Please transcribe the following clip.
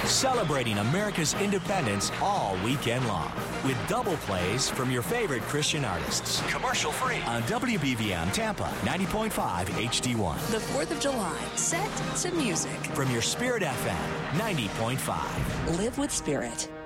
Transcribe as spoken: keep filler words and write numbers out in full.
Celebrating America's independence all weekend long with double plays from your favorite Christian artists. Commercial free on W B V M Tampa ninety point five H D one. The fourth of July, set to music. From your Spirit F M ninety point five. Live with Spirit.